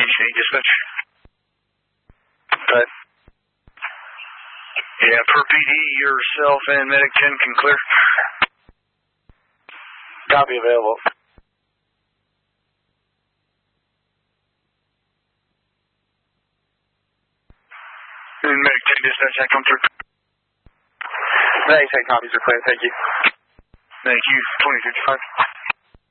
Station 8 dispatch. Right. Yeah, per PD, yourself and Medic 10 can clear. Copy, available. And Medic 10 dispatch, I come through. Medic 10 copies are clear, thank you. Thank you, 2055.